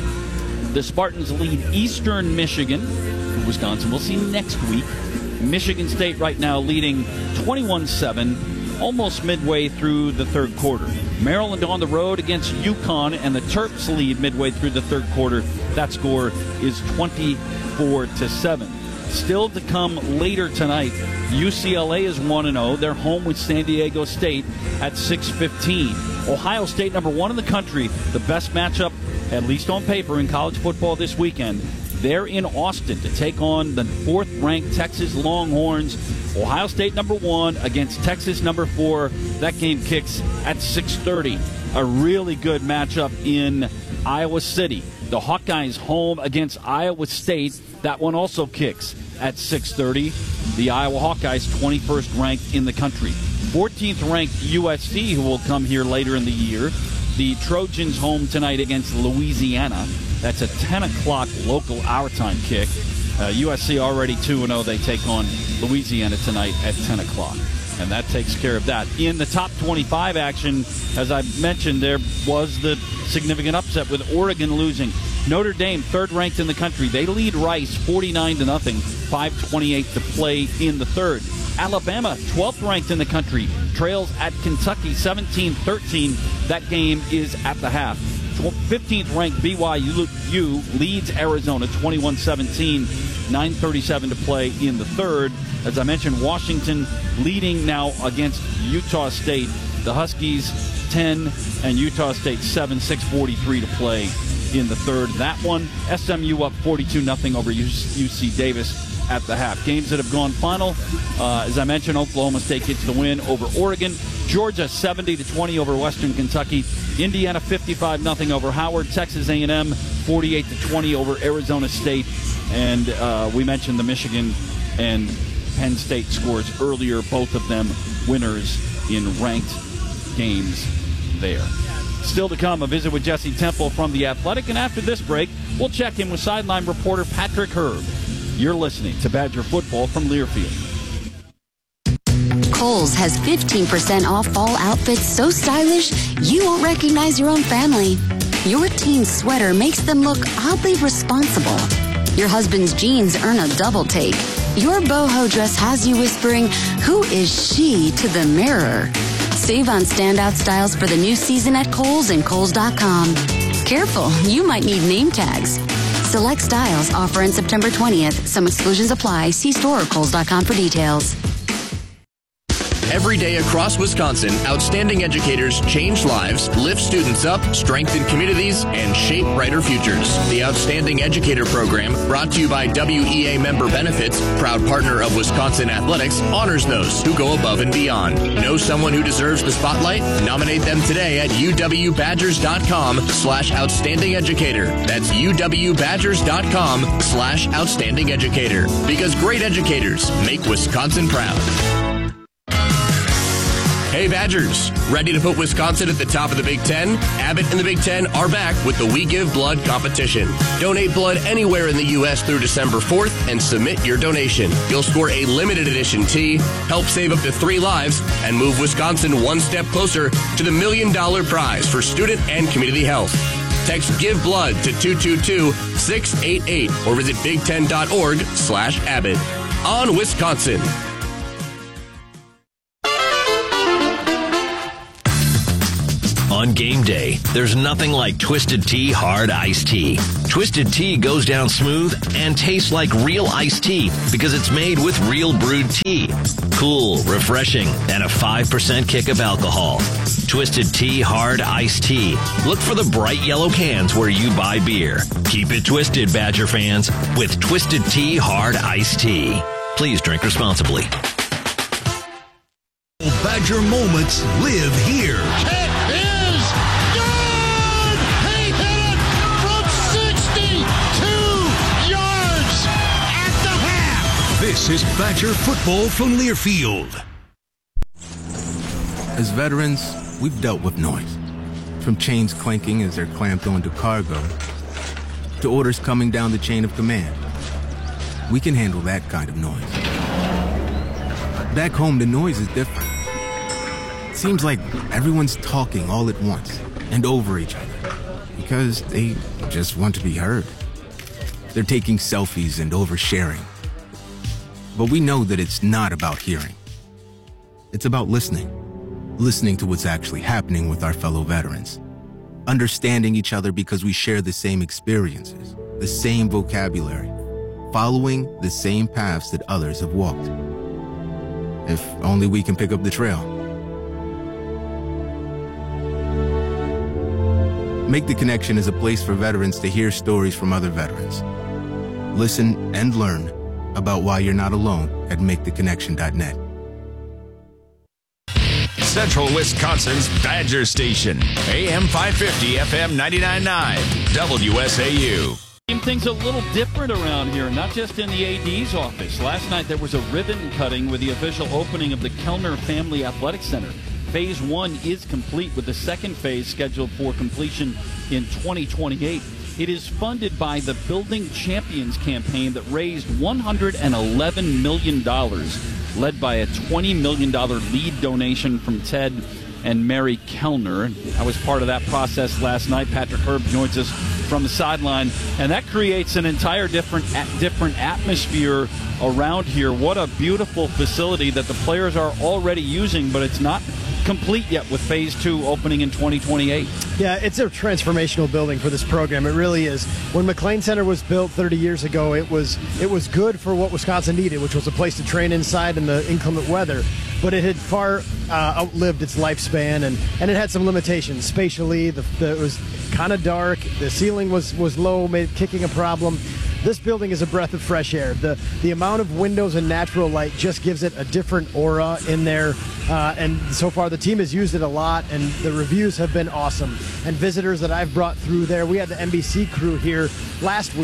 The Spartans lead Eastern Michigan, who Wisconsin will see next week. Michigan State right now leading twenty-one seven, almost midway through the third quarter. Maryland on the road against UConn, and the Terps lead midway through the third quarter. That score is twenty-four to seven. Still to come later tonight, U C L A is one and oh. They're home with San Diego State at six fifteen. Ohio State, number one in the country, the best matchup, at least on paper, in college football this weekend. They're in Austin to take on the fourth-ranked Texas Longhorns. Ohio State number one against Texas number four. That game kicks at six thirty. A really good matchup in Iowa City. The Hawkeyes home against Iowa State. That one also kicks at six thirty. The Iowa Hawkeyes, twenty-first ranked in the country. fourteenth ranked U S C, who will come here later in the year. The Trojans home tonight against Louisiana. That's a ten o'clock local hour time kick. Uh, U S C already two and oh. They take on Louisiana tonight at ten o'clock. And that takes care of that. In the top twenty-five action, as I mentioned, there was the significant upset with Oregon losing. Notre Dame, third ranked in the country. They lead Rice forty-nine to nothing. five twenty-eight to play in the third. Alabama, twelfth ranked in the country, trails at Kentucky seventeen thirteen. That game is at the half. fifteenth ranked B Y U leads Arizona twenty-one seventeen. nine thirty-seven to play in the third. As I mentioned, Washington leading now against Utah State. The Huskies ten and Utah State seven. six forty-three to play in the third. That one, S M U up forty-two nothing over U C Davis at the half. Games that have gone final, uh, as I mentioned, Oklahoma State gets the win over Oregon. Georgia seventy to twenty over Western Kentucky. Indiana fifty-five nothing over Howard. Texas A and M forty-eight to twenty over Arizona State. And uh, we mentioned the Michigan and Penn State scores earlier, both of them winners in ranked games there. Still to come, a visit with Jesse Temple from The Athletic. And after this break, we'll check in with sideline reporter Patrick Herb. You're listening to Badger Football from Learfield. Kohl's has fifteen percent off fall outfits so stylish you won't recognize your own family. Your teen's sweater makes them look oddly responsible. Your husband's jeans earn a double take. Your boho dress has you whispering, "Who is she?" to the mirror. Save on standout styles for the new season at Kohl's and Kohl's dot com. Careful, you might need name tags. Select styles offer on September twentieth. Some exclusions apply. See store or Kohl's dot com for details. Every day across Wisconsin, outstanding educators change lives, lift students up, strengthen communities, and shape brighter futures. The Outstanding Educator Program, brought to you by W E A Member Benefits, proud partner of Wisconsin Athletics, honors those who go above and beyond. Know someone who deserves the spotlight? Nominate them today at U W Badgers dot com slash outstanding educator. That's U W Badgers dot com slash outstanding educator. Because great educators make Wisconsin proud. Hey Badgers, ready to put Wisconsin at the top of the Big Ten? Abbott and the Big Ten are back with the We Give Blood competition. Donate blood anywhere in the U S through December fourth and submit your donation. You'll score a limited edition tee, help save up to three lives, and move Wisconsin one step closer to the million dollar prize for student and community health. Text Give Blood to two two two, six eight eight or visit big ten dot org slash Abbott. On Wisconsin. On game day, there's nothing like Twisted Tea Hard Iced Tea. Twisted Tea goes down smooth and tastes like real iced tea because it's made with real brewed tea. Cool, refreshing, and a five percent kick of alcohol. Twisted Tea Hard Iced Tea. Look for the bright yellow cans where you buy beer. Keep it twisted, Badger fans, with Twisted Tea Hard Iced Tea. Please drink responsibly. Badger moments live here. It is good! He hit it from sixty-two yards at the half. This is Badger football from Learfield. As veterans, we've dealt with noise. From chains clanking as they're clamped onto cargo, to orders coming down the chain of command. We can handle that kind of noise. Back home, the noise is different. It seems like everyone's talking all at once and over each other because they just want to be heard. They're taking selfies and oversharing. But we know that it's not about hearing. It's about listening. Listening to what's actually happening with our fellow veterans. Understanding each other because we share the same experiences, the same vocabulary, following the same paths that others have walked. If only we can pick up the trail. Make the Connection is a place for veterans to hear stories from other veterans. Listen and learn about why you're not alone at make the connection dot net. Central Wisconsin's Badger Station, A M five fifty, F M ninety-nine point nine, W S A U. Things a little different around here, not just in the A D's office. Last night there was a ribbon cutting with the official opening of the Kellner Family Athletic Center. Phase one is complete, with the second phase scheduled for completion in twenty twenty-eight. It is funded by the Building Champions campaign that raised one hundred eleven million dollars, led by a twenty million dollars lead donation from Ted and Mary Kellner. I was part of that process last night. Patrick Herb joins us from the sideline, and that creates an entire different different atmosphere around here. What a beautiful facility that the players are already using, but it's not complete yet with phase two opening in twenty twenty-eight. Yeah, it's a transformational building for this program. It really is. When McLean Center was built thirty years ago, it was it was good for what Wisconsin needed, which was a place to train inside in the inclement weather. But it had far uh, outlived its lifespan, and, and it had some limitations spatially. The, the, it was kind of dark. The ceiling was, was low, made kicking a problem. This building is a breath of fresh air. The the amount of windows and natural light just gives it a different aura in there. Uh, and so far, the team has used it a lot, and the reviews have been awesome. And visitors that I've brought through there, we had the N B C crew here last week,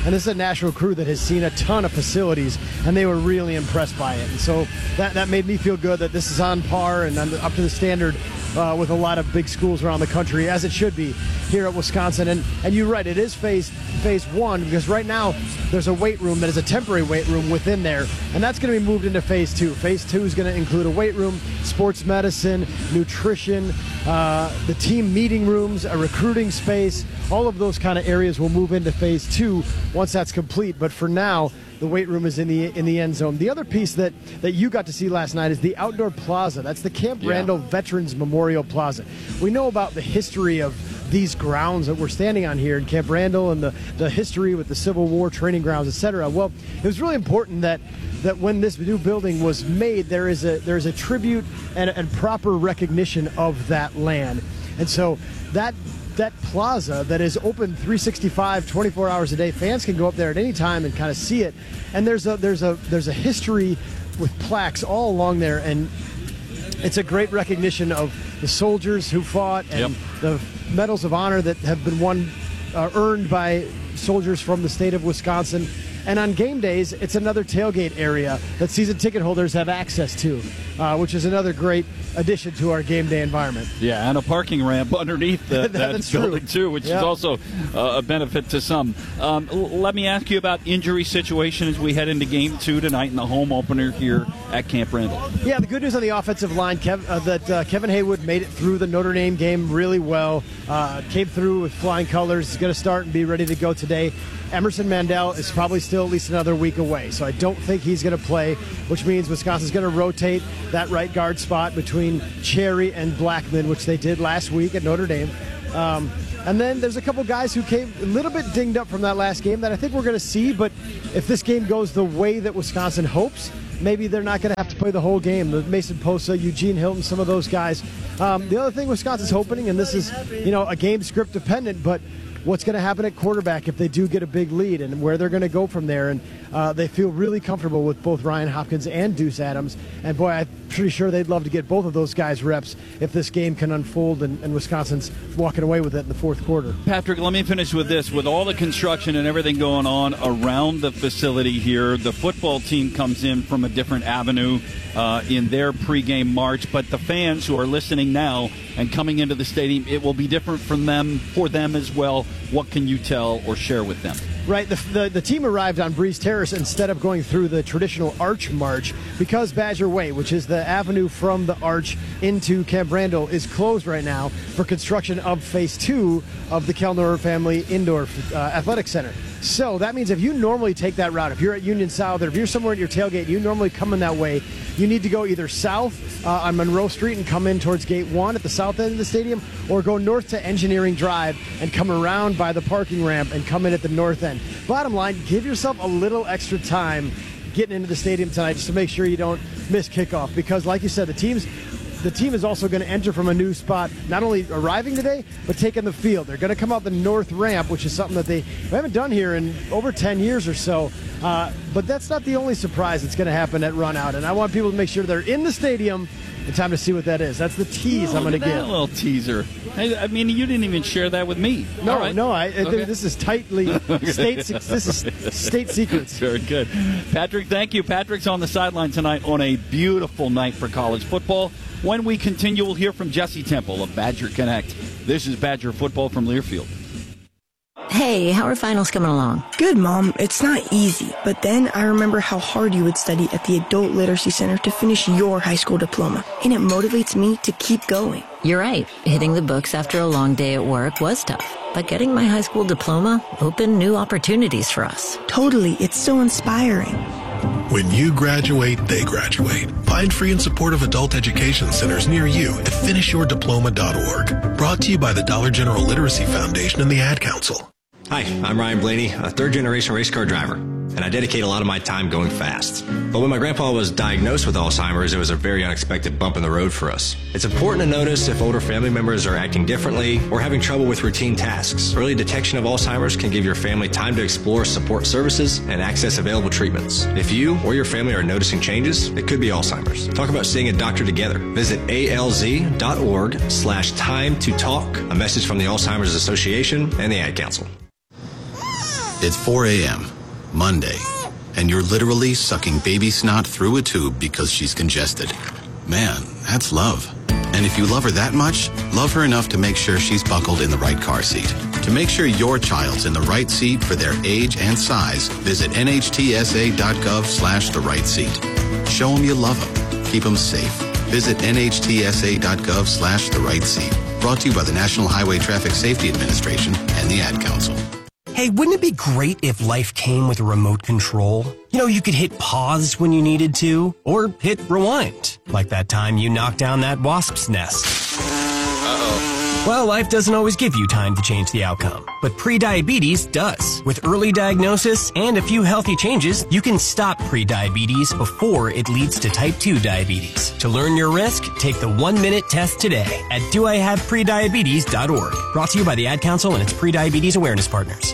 And this is a national crew that has seen a ton of facilities, and they were really impressed by it. And so that, that made me feel good that this is on par and up to the standard uh, with a lot of big schools around the country, as it should be here at Wisconsin. And, and you're right, it is phase, phase one, because right now there's a weight room that is a temporary weight room within there, and that's going to be moved into phase two. Phase two is going to include a weight room, sports medicine, nutrition, uh, the team meeting rooms, a recruiting space. All of those kind of areas will move into phase two once that's complete. But for now, the weight room is in the in the end zone. The other piece that, that you got to see last night is the outdoor plaza. That's the Camp yeah. Randall Veterans Memorial Plaza. We know about the history of these grounds that we're standing on here in Camp Randall and the, the history with the Civil War training grounds, et cetera. Well, it was really important that that when this new building was made, there is a there is a tribute and, and proper recognition of that land. And so that that plaza that is open three sixty-five, twenty-four hours a day, fans can go up there at any time and kind of see it. And there's a there's a there's a history with plaques all along there, and it's a great recognition of the soldiers who fought and yep. the medals of honor that have been won, uh, earned by soldiers from the state of Wisconsin. And on game days, it's another tailgate area that season ticket holders have access to, uh, which is another great addition to our game day environment. Yeah, and a parking ramp underneath the, that, that building, true. too, which yep. is also uh, a benefit to some. Um, l- let me ask you about injury situation as we head into game two tonight in the home opener here at Camp Randall. Yeah, the good news on the offensive line, Kev, uh, that uh, Kevin Haywood made it through the Notre Dame game really well, uh, came through with flying colors, is going to start and be ready to go today. Emerson Mandel is probably still at least another week away, so I don't think he's going to play, which means Wisconsin's going to rotate that right guard spot between Cherry and Blackman, which they did last week at Notre Dame. Um, and then there's a couple guys who came a little bit dinged up from that last game that I think we're going to see, but if this game goes the way that Wisconsin hopes, maybe they're not going to have to play the whole game. Mason Posa, Eugene Hilton, some of those guys. Um, the other thing Wisconsin's hoping, and this is, you know, a game script dependent, but what's going to happen at quarterback if they do get a big lead and where they're going to go from there. And uh, they feel really comfortable with both Ryan Hopkins and Deuce Adams. And, boy, I'm pretty sure they'd love to get both of those guys reps if this game can unfold and, and Wisconsin's walking away with it in the fourth quarter. Patrick, let me finish with this. With all the construction and everything going on around the facility here, the football team comes in from a different avenue uh, in their pregame march. But the fans who are listening now and coming into the stadium, it will be different from them, for them as well. What can you tell or share with them? Right, the, the the team arrived on Breeze Terrace instead of going through the traditional Arch March because Badger Way, which is the avenue from the Arch into Camp Randall, is closed right now for construction of phase two of the Kellner Family Indoor uh, Athletic Center. So that means if you normally take that route, if you're at Union South or if you're somewhere at your tailgate, you normally come in that way, you need to go either south uh, on Monroe Street and come in towards Gate one at the south end of the stadium, or go north to Engineering Drive and come around by the parking ramp and come in at the north end. Bottom line, give yourself a little extra time getting into the stadium tonight just to make sure you don't miss kickoff, because like you said, the team's The team is also going to enter from a new spot, not only arriving today, but taking the field. They're going to come out the north ramp, which is something that they haven't done here in over ten years or so. Uh, but that's not the only surprise that's going to happen at Run Out. And I want people to make sure they're in the stadium in time to see what that is. That's the tease oh, I'm going to give. A little teaser. I, I mean, you didn't even share that with me. No, right. no. I, okay. This is tightly state. This is state secrets. Very good, Patrick. Thank you. Patrick's on the sideline tonight on a beautiful night for college football. When we continue, we'll hear from Jesse Temple of Badger Connect. This is Badger Football from Learfield. Hey, how are finals coming along? Good, Mom. It's not easy, but then I remember how hard you would study at the Adult Literacy Center to finish your high school diploma, and it motivates me to keep going. You're right. Hitting the books after a long day at work was tough, but getting my high school diploma opened new opportunities for us. Totally. It's so inspiring. When you graduate, they graduate. Find free and supportive adult education centers near you at finish your diploma dot org. Brought to you by the Dollar General Literacy Foundation and the Ad Council. Hi, I'm Ryan Blaney, a third-generation race car driver, and I dedicate a lot of my time going fast. But when my grandpa was diagnosed with Alzheimer's, it was a very unexpected bump in the road for us. It's important to notice if older family members are acting differently or having trouble with routine tasks. Early detection of Alzheimer's can give your family time to explore support services and access available treatments. If you or your family are noticing changes, it could be Alzheimer's. Talk about seeing a doctor together. Visit alz.org slash time to talk. A message from the Alzheimer's Association and the Ad Council. It's four a.m., Monday, and you're literally sucking baby snot through a tube because she's congested. Man, that's love. And if you love her that much, love her enough to make sure she's buckled in the right car seat. To make sure your child's in the right seat for their age and size, visit nhtsa.gov slash the right seat. Show them you love them. Keep them safe. Visit nhtsa.gov slash the right seat. Brought to you by the National Highway Traffic Safety Administration and the Ad Council. Hey, wouldn't it be great if life came with a remote control? You know, you could hit pause when you needed to, or hit rewind, like that time you knocked down that wasp's nest. Uh-oh. Well, life doesn't always give you time to change the outcome, but prediabetes does. With early diagnosis and a few healthy changes, you can stop prediabetes before it leads to type two diabetes. To learn your risk, take the one-minute test today at do I have prediabetes dot org. Brought to you by the Ad Council and its prediabetes awareness partners.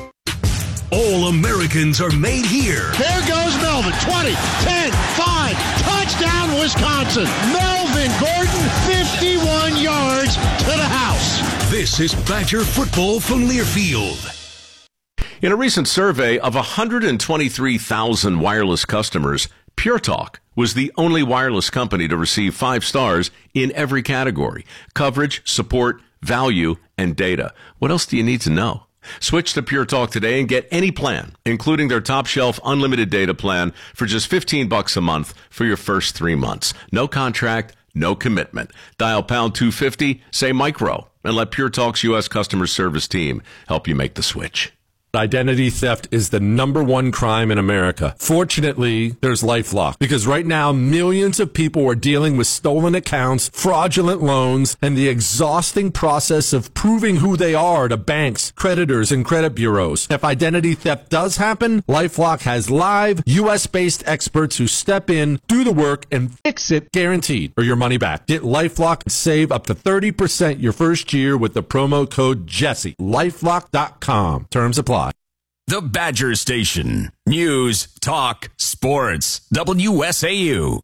All Americans are made here. There goes Melvin. twenty, ten, five. Touchdown, Wisconsin. Melvin Gordon, fifty-one yards to the house. This is Badger football from Learfield. In a recent survey of one hundred twenty-three thousand wireless customers, Pure Talk was the only wireless company to receive five stars in every category: coverage, support, value, and data. What else do you need to know? Switch to Pure Talk today and get any plan, including their top shelf unlimited data plan, for just fifteen bucks a month for your first three months. No contract, no commitment. Dial pound two fifty, say micro, and let Pure Talk's U S customer service team help you make the switch. Identity theft is the number one crime in America. Fortunately, there's LifeLock, because right now millions of people are dealing with stolen accounts, fraudulent loans, and the exhausting process of proving who they are to banks, creditors, and credit bureaus. If identity theft does happen, LifeLock has live U S-based experts who step in, do the work, and fix it, guaranteed, or your money back. Get LifeLock and save up to thirty percent your first year with the promo code Jesse. LifeLock dot com. Terms apply. The Badger Station. News, talk, sports. W S A U.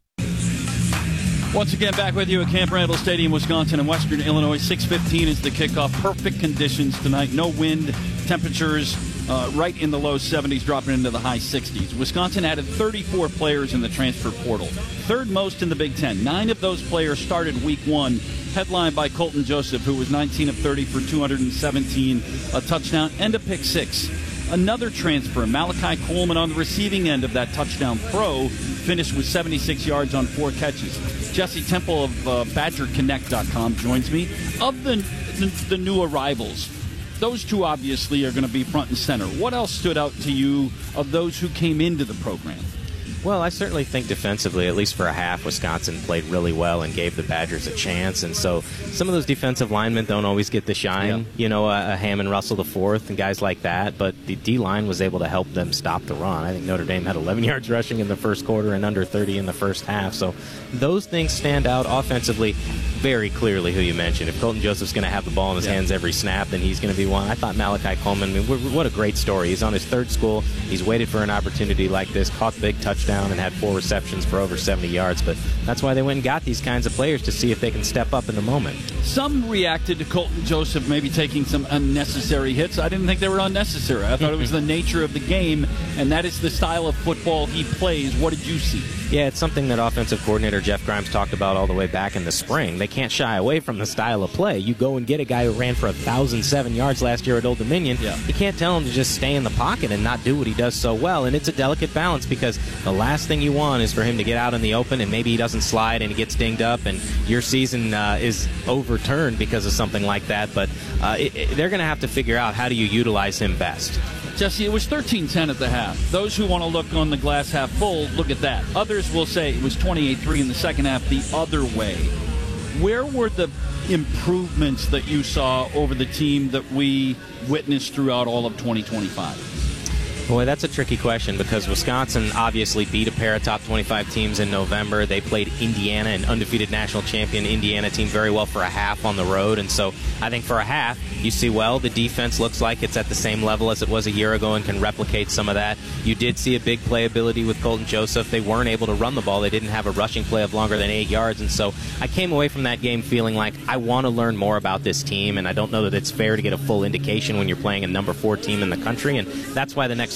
Once again, back with you at Camp Randall Stadium, Wisconsin and Western Illinois. six fifteen is the kickoff. Perfect conditions tonight. No wind. Temperatures uh, right in the low seventies, dropping into the high sixties. Wisconsin added thirty-four players in the transfer portal. Third most in the Big Ten. Nine of those players started week one, headlined by Colton Joseph, who was nineteen of thirty for two hundred seventeen, a touchdown and a pick six. Another transfer, Malachi Coleman, on the receiving end of that touchdown throw, finished with seventy-six yards on four catches. Jesse Temple of uh, Badger Connect dot com joins me. Of the, the, the new arrivals, those two obviously are going to be front and center. What else stood out to you of those who came into the program? Well, I certainly think defensively, at least for a half, Wisconsin played really well and gave the Badgers a chance. And so some of those defensive linemen don't always get the shine, yep. you know, a, a Hammond Russell the fourth and guys like that. But the D-line was able to help them stop the run. I think Notre Dame had eleven yards rushing in the first quarter and under thirty in the first half. So those things stand out offensively very clearly, who you mentioned. If Colton Joseph's going to have the ball in his yep. hands every snap, then he's going to be one. I thought Malachi Coleman, I mean, what a great story. He's on his third school. He's waited for an opportunity like this, caught the big touchdown, and had four receptions for over seventy yards. But that's why they went and got these kinds of players, to see if they can step up in the moment. Some reacted to Colton Joseph maybe taking some unnecessary hits. I didn't think they were unnecessary. I thought it was the nature of the game, and that is the style of football he plays. What did you see? Yeah, it's something that offensive coordinator Jeff Grimes talked about all the way back in the spring. They can't shy away from the style of play. You go and get a guy who ran for one thousand seven yards last year at Old Dominion. Yeah. You can't tell him to just stay in the pocket and not do what he does so well. And it's a delicate balance, because the last thing you want is for him to get out in the open and maybe he doesn't slide and he gets dinged up and your season uh, is overturned because of something like that. But uh, it, it, they're going to have to figure out, how do you utilize him best? Jesse, it was thirteen ten at the half. Those who want to look on the glass half full, look at that. Others will say it was twenty-eight three in the second half the other way. Where were the improvements that you saw over the team that we witnessed throughout all of twenty twenty-five? Boy, that's a tricky question, because Wisconsin obviously beat a pair of top twenty-five teams in November. They played Indiana, an undefeated national champion Indiana team, very well for a half on the road. And so I think for a half, you see, well, the defense looks like it's at the same level as it was a year ago and can replicate some of that. You did see a big playability with Colton Joseph. They weren't able to run the ball. They didn't have a rushing play of longer than eight yards. And so I came away from that game feeling like I want to learn more about this team, and I don't know that it's fair to get a full indication when you're playing a number four team in the country. And that's why the next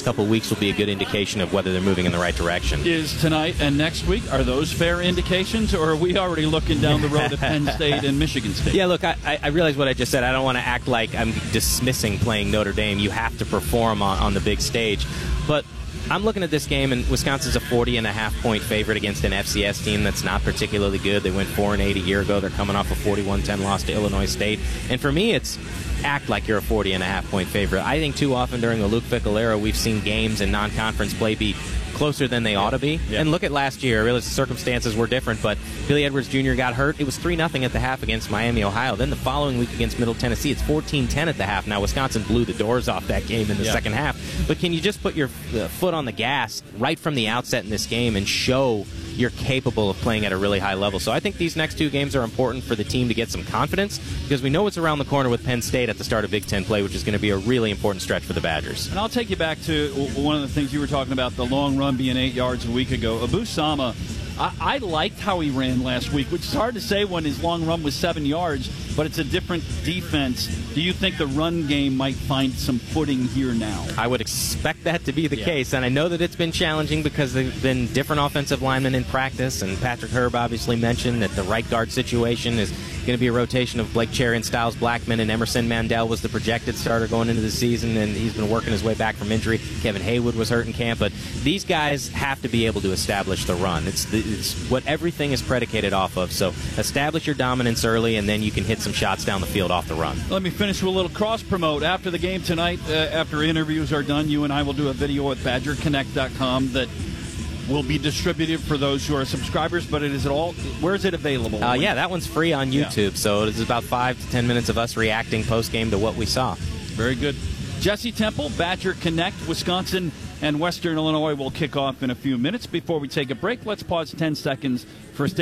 next couple of weeks will be a good indication of whether they're moving in the right direction. Is tonight and next week, are those fair indications, or are we already looking down the road at Penn State and Michigan State? Yeah, look, I, I realize what I just said. I don't want to act like I'm dismissing playing Notre Dame. You have to perform on, on the big stage. But I'm looking at this game, and Wisconsin's a forty and a half point favorite against an F C S team that's not particularly good. They went four and eight a year ago. They're coming off a forty-one ten loss to Illinois State. And for me, it's act like you're a forty and a half point favorite. I think too often during the Luke Fickell era, we've seen games in non-conference play be closer than they ought to be. Yeah. And look at last year. I realize the circumstances were different, but Billy Edwards Junior got hurt. It was three nothing at the half against Miami, Ohio. Then the following week against Middle Tennessee, it's fourteen ten at the half. Now, Wisconsin blew the doors off that game in the yeah. second half. But can you just put your uh, foot on the gas right from the outset in this game and show you're capable of playing at a really high level? So I think these next two games are important for the team to get some confidence, because we know what's around the corner with Penn State at the start of Big Ten play, which is going to be a really important stretch for the Badgers. And I'll take you back to one of the things you were talking about, the long run being eight yards a week ago. Abu Sama, I, I liked how he ran last week, which is hard to say when his long run was seven yards, but it's a different defense. Do you think the run game might find some footing here now? I would expect that to be the yeah. case, and I know that it's been challenging because there have been different offensive linemen in practice, and Patrick Herb obviously mentioned that the right guard situation is going to be a rotation of Blake Cherry and Styles Blackman, and Emerson Mandel was the projected starter going into the season, and he's been working his way back from injury. Kevin Haywood was hurt in camp, but these guys have to be able to establish the run. It's, the, it's what everything is predicated off of, so establish your dominance early, and then you can hit some shots down the field off the run. Let me finish with a little cross-promote. After the game tonight, uh, after interviews are done, you and I will do a video at badger connect dot com that will be distributed for those who are subscribers, but it is it all, where is it available? Uh, yeah, that one's free on YouTube, yeah. so it is about five to ten minutes of us reacting post-game to what we saw. Very good. Jesse Temple, Badger Connect, Wisconsin and Western Illinois will kick off in a few minutes. Before we take a break, let's pause ten seconds for